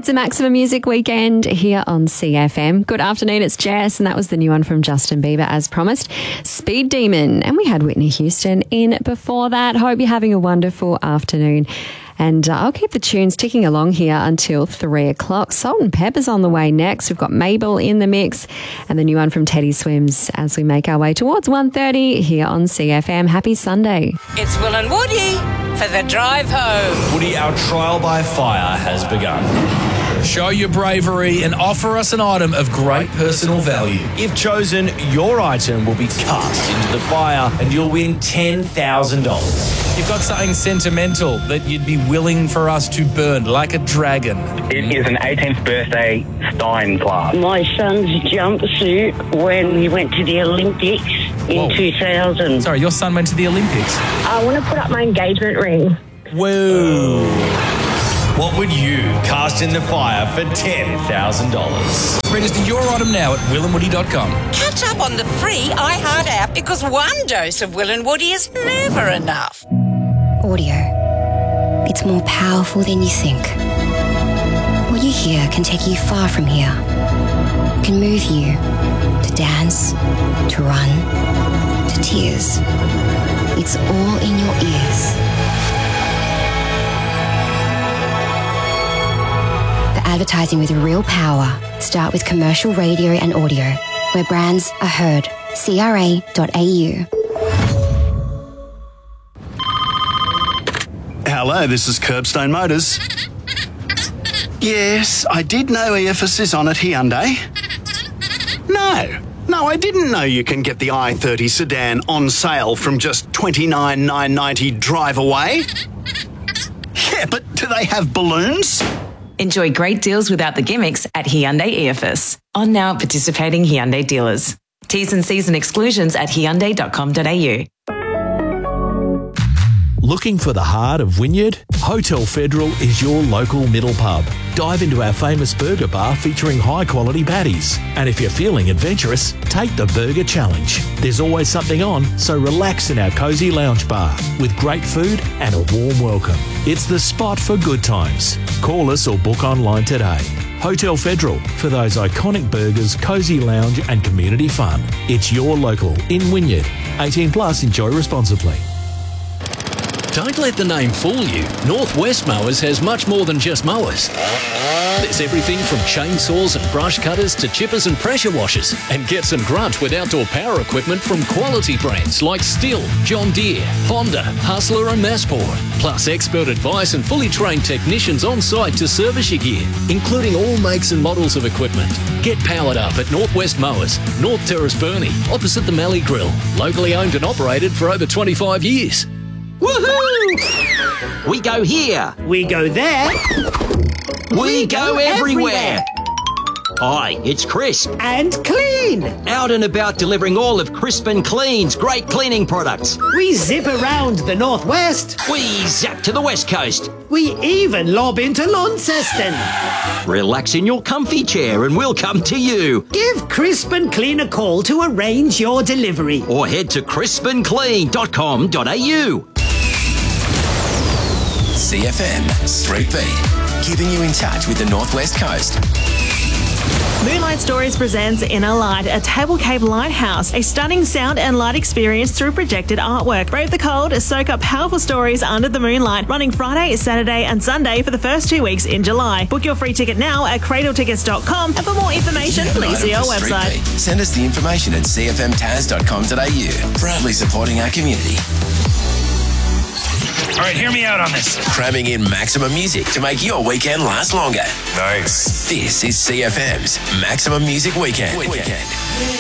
It's a Maximum Music Weekend here on CFM. Good afternoon, it's Jess, and that was the new one from Justin Bieber, as promised, Speed Demon. And we had Whitney Houston in before that. Hope you're having a wonderful afternoon. And I'll keep the tunes ticking along here until 3 o'clock. Salt and Pepper's on the way next. We've got Mabel in the mix and the new one from Teddy Swims as we make our way towards 1:30 here on CFM. Happy Sunday. It's Will and Woody for the drive home. Woody, our trial by fire has begun. Show your bravery and offer us an item of great personal value. If chosen, your item will be cast into the fire and you'll win $10,000. You've got something sentimental that you'd be willing for us to burn like a dragon. It is an 18th birthday Stein glass. My son's jumpsuit when he went to the Olympics in 2000. Sorry, your son went to the Olympics? I want to put up my engagement ring. Whoa. What would you cast in the fire for $10,000? Register your item now at willandwoody.com. Catch up on the free iHeart app because one dose of Will and Woody is never enough. Audio. It's more powerful than you think. What you hear can take you far from here. It can move you to dance, to run, to tears. It's all in your ears. Advertising with real power. Start with commercial radio and audio, where brands are heard. CRA.au. Hello, this is Curbstone Motors. Yes, I did know EFS is on at Hyundai. No, I didn't know you can get the i30 sedan on sale from just $29,990 drive away. Yeah, but do they have balloons? Enjoy great deals without the gimmicks at Hyundai EFS. On now participating Hyundai dealers. T's and C's and exclusions at hyundai.com.au. Looking for the heart of Wynyard? Hotel Federal is your local middle pub. Dive into our famous burger bar featuring high-quality patties. And if you're feeling adventurous, take the Burger Challenge. There's always something on, so relax in our cosy lounge bar with great food and a warm welcome. It's the spot for good times. Call us or book online today. Hotel Federal, for those iconic burgers, cosy lounge and community fun. It's your local in Wynyard. 18 plus, enjoy responsibly. Don't let the name fool you. Northwest Mowers has much more than just mowers. There's everything from chainsaws and brush cutters to chippers and pressure washers. And get some grunt with outdoor power equipment from quality brands like Stihl, John Deere, Honda, Hustler and Masport. Plus expert advice and fully trained technicians on site to service your gear, including all makes and models of equipment. Get powered up at Northwest Mowers, North Terrace Burnie, opposite the Mallee Grill. Locally owned and operated for over 25 years. Woohoo! We go here. We go there. We go everywhere. Hi, it's Crisp. And Clean. Out and about delivering all of Crisp and Clean's great cleaning products. We zip around the Northwest. We zap to the West Coast. We even lob into Launceston. Relax in your comfy chair and we'll come to you. Give Crisp and Clean a call to arrange your delivery. Or head to crispandclean.com.au. CFM Street Beat, keeping you in touch with the Northwest Coast. Moonlight Stories presents Inner Light, a Table Cape lighthouse, a stunning sound and light experience through projected artwork. Brave the cold, soak up powerful stories under the moonlight, running Friday, Saturday and Sunday for the first 2 weeks in July. Book your free ticket now at cradletickets.com, and for more information, please see our website. Send us the information at cfmtaz.com.au, proudly supporting our community. All right, hear me out on this. Cramming in maximum music to make your weekend last longer. Nice. This is CFM's Maximum Music Weekend.